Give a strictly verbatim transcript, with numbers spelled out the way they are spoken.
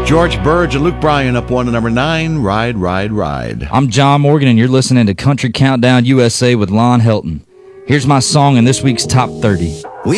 George Burge and Luke Bryan up one to number nine. Ride, ride, ride. I'm John Morgan, and you're listening to Country Countdown U S A with Lon Helton. Here's my song in this week's Top thirty.